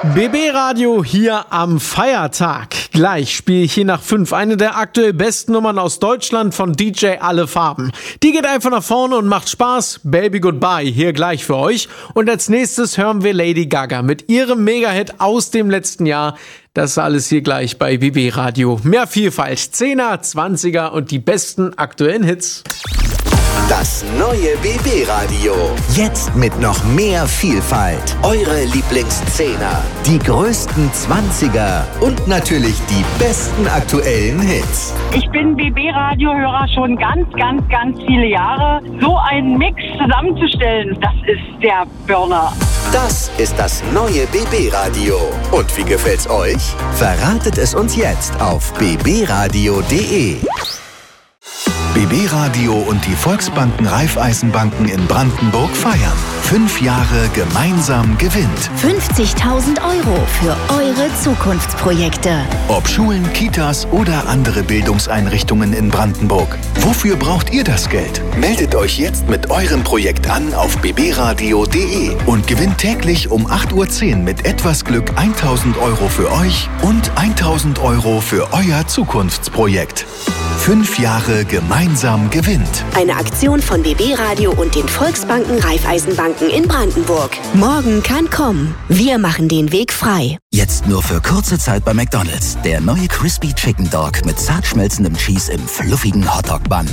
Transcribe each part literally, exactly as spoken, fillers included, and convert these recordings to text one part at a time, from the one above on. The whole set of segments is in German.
B B-Radio hier am Feiertag. Gleich spiele ich hier nach fünf eine der aktuell besten Nummern aus Deutschland von D J Alle Farben. Die geht einfach nach vorne und macht Spaß. Baby Goodbye hier gleich für euch. Und als nächstes hören wir Lady Gaga mit ihrem Mega-Hit aus dem letzten Jahr. Das ist alles hier gleich bei B B-Radio. Mehr Vielfalt, Zehner, Zwanziger und die besten aktuellen Hits. Das neue B B-Radio. Jetzt mit noch mehr Vielfalt. Eure Lieblingszehner, die größten Zwanziger und natürlich die besten aktuellen Hits. Ich bin B B-Radio-Hörer schon ganz, ganz, ganz viele Jahre. So einen Mix zusammenzustellen, das ist der Burner. Das ist das neue B B-Radio. Und wie gefällt's euch? Verratet es uns jetzt auf b b radio punkt de. B B-Radio und die Volksbanken Raiffeisenbanken in Brandenburg feiern. Fünf Jahre gemeinsam gewinnt. fünfzigtausend Euro für eure Zukunftsprojekte. Ob Schulen, Kitas oder andere Bildungseinrichtungen in Brandenburg. Wofür braucht ihr das Geld? Meldet euch jetzt mit eurem Projekt an auf b b radio punkt de und gewinnt täglich um acht Uhr zehn mit etwas Glück eintausend Euro für euch und eintausend Euro für euer Zukunftsprojekt. Fünf Jahre gemeinsam gewinnt. Eine Aktion von B B-Radio und den Volksbanken Raiffeisenbanken in Brandenburg. Morgen kann kommen. Wir machen den Weg frei. Jetzt nur für kurze Zeit bei McDonald's. Der neue Crispy Chicken Dog mit zart schmelzendem Cheese im fluffigen Hotdog-Bun.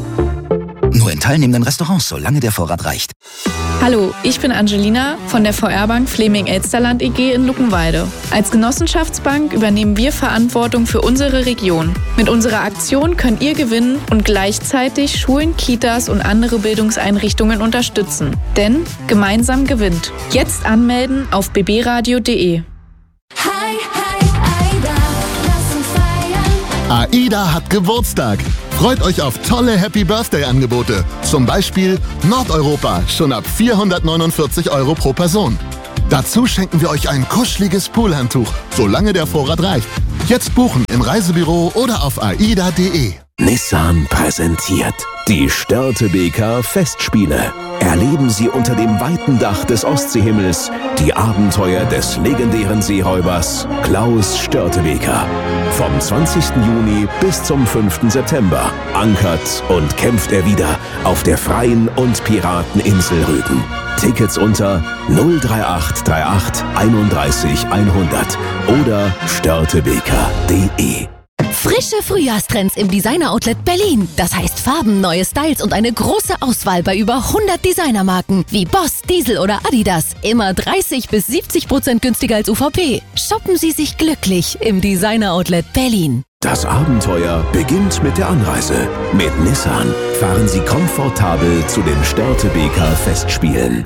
Nur in teilnehmenden Restaurants, solange der Vorrat reicht. Hallo, ich bin Angelina von der V R-Bank Fleming-Elsterland E G in Luckenwalde. Als Genossenschaftsbank übernehmen wir Verantwortung für unsere Region. Mit unserer Aktion könnt ihr gewinnen und gleichzeitig Schulen, Kitas und andere Bildungseinrichtungen unterstützen. Denn gemeinsam gewinnt. Jetzt anmelden auf b b radio punkt de. Hi, hi, Aida, lass uns feiern. AIDA hat Geburtstag. Freut euch auf tolle Happy-Birthday-Angebote. Zum Beispiel Nordeuropa, schon ab vierhundertneunundvierzig Euro pro Person. Dazu schenken wir euch ein kuscheliges Poolhandtuch, solange der Vorrat reicht. Jetzt buchen im Reisebüro oder auf aida punkt de. Nissan präsentiert die Störtebeker Festspiele. Erleben Sie unter dem weiten Dach des Ostseehimmels die Abenteuer des legendären Seeräubers Klaus Störtebeker. Vom zwanzigsten Juni bis zum fünften September ankert und kämpft er wieder auf der freien und Pirateninsel Rügen. Tickets unter null drei acht drei acht einunddreißig hundert oder störtebeker punkt de. Frische Frühjahrstrends im Designer-Outlet Berlin. Das heißt Farben, neue Styles und eine große Auswahl bei über hundert Designermarken wie Boss, Diesel oder Adidas. Immer dreißig bis siebzig Prozent günstiger als U V P. Shoppen Sie sich glücklich im Designer-Outlet Berlin. Das Abenteuer beginnt mit der Anreise. Mit Nissan fahren Sie komfortabel zu den Störtebeker Festspielen.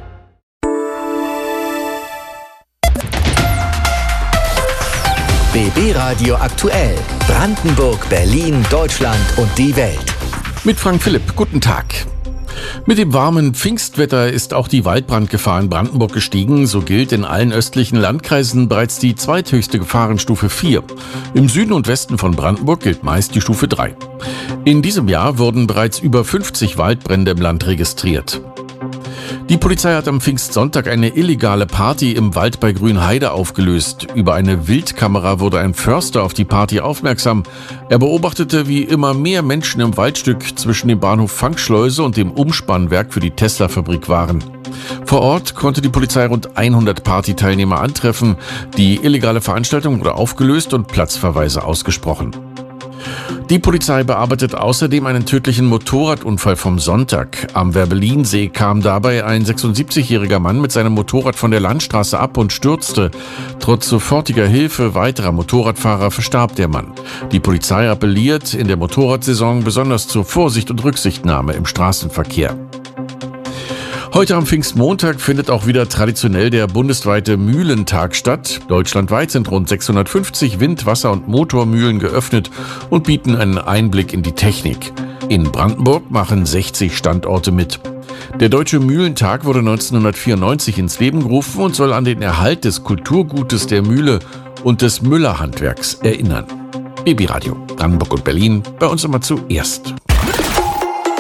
B B-Radio aktuell. Brandenburg, Berlin, Deutschland und die Welt. Mit Frank Philipp, guten Tag. Mit dem warmen Pfingstwetter ist auch die Waldbrandgefahr in Brandenburg gestiegen. So gilt in allen östlichen Landkreisen bereits die zweithöchste Gefahrenstufe vier. Im Süden und Westen von Brandenburg gilt meist die Stufe drei. In diesem Jahr wurden bereits über fünfzig Waldbrände im Land registriert. Die Polizei hat am Pfingstsonntag eine illegale Party im Wald bei Grünheide aufgelöst. Über eine Wildkamera wurde ein Förster auf die Party aufmerksam. Er beobachtete, wie immer mehr Menschen im Waldstück zwischen dem Bahnhof Fangschleuse und dem Umspannwerk für die Tesla-Fabrik waren. Vor Ort konnte die Polizei rund hundert Partyteilnehmer antreffen. Die illegale Veranstaltung wurde aufgelöst und Platzverweise ausgesprochen. Die Polizei bearbeitet außerdem einen tödlichen Motorradunfall vom Sonntag. Am Werbelinsee kam dabei ein sechsundsiebzigjähriger Mann mit seinem Motorrad von der Landstraße ab und stürzte. Trotz sofortiger Hilfe weiterer Motorradfahrer verstarb der Mann. Die Polizei appelliert in der Motorradsaison besonders zur Vorsicht und Rücksichtnahme im Straßenverkehr. Heute am Pfingstmontag findet auch wieder traditionell der bundesweite Mühlentag statt. Deutschlandweit sind rund sechshundertfünfzig Wind-, Wasser- und Motormühlen geöffnet und bieten einen Einblick in die Technik. In Brandenburg machen sechzig Standorte mit. Der Deutsche Mühlentag wurde neunzehnhundertvierundneunzig ins Leben gerufen und soll an den Erhalt des Kulturgutes der Mühle und des Müllerhandwerks erinnern. B B-Radio, Brandenburg und Berlin, bei uns immer zuerst.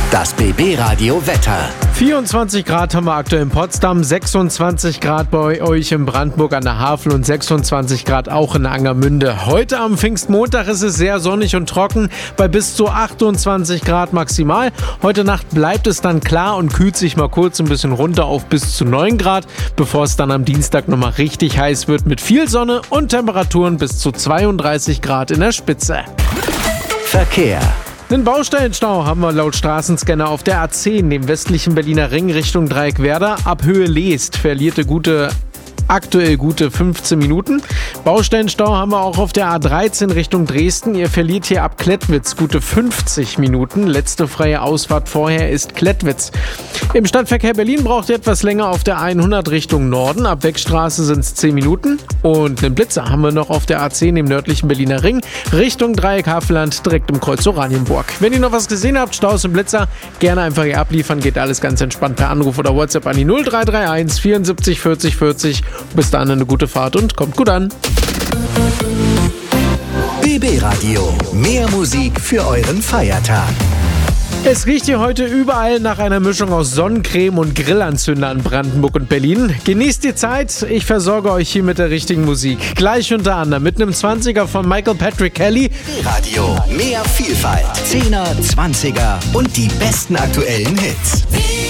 Das B B-Radio Wetter. vierundzwanzig Grad haben wir aktuell in Potsdam, sechsundzwanzig Grad bei euch in Brandenburg an der Havel und sechsundzwanzig Grad auch in Angermünde. Heute am Pfingstmontag ist es sehr sonnig und trocken bei bis zu achtundzwanzig Grad maximal. Heute Nacht bleibt es dann klar und kühlt sich mal kurz ein bisschen runter auf bis zu neun Grad, bevor es dann am Dienstag nochmal richtig heiß wird mit viel Sonne und Temperaturen bis zu zweiunddreißig Grad in der Spitze. Verkehr. Den Baustellenstau haben wir laut Straßenscanner auf der A zehn, dem westlichen Berliner Ring Richtung Dreieckwerder. Ab Höhe Leest verliert ihr gute aktuell gute fünfzehn Minuten. Baustellenstau haben wir auch auf der A dreizehn Richtung Dresden. Ihr verliert hier ab Klettwitz gute fünfzig Minuten. Letzte freie Ausfahrt vorher ist Klettwitz. Im Stadtverkehr Berlin braucht ihr etwas länger auf der hundert Richtung Norden. Ab Beckstraße sind es zehn Minuten. Und einen Blitzer haben wir noch auf der A zehn im nördlichen Berliner Ring Richtung Dreieck Havelland direkt im Kreuz Oranienburg. Wenn ihr noch was gesehen habt, Staus im Blitzer, gerne einfach hier abliefern. Geht alles ganz entspannt per Anruf oder WhatsApp an die null drei drei eins vierundsiebzig vierzig vierzig. Bis dann eine gute Fahrt und kommt gut an. B B-Radio. Mehr Musik für euren Feiertag. Es riecht hier heute überall nach einer Mischung aus Sonnencreme und Grillanzünder in Brandenburg und Berlin. Genießt die Zeit, ich versorge euch hier mit der richtigen Musik. Gleich unter anderem mit einem zwanziger von Michael Patrick Kelly. Radio, mehr Vielfalt. Zehner, Zwanziger und die besten aktuellen Hits.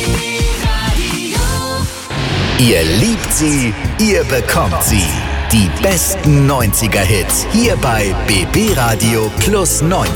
Ihr liebt sie, ihr bekommt sie. Die besten neunziger Hits hier bei B B Radio Plus neunzig.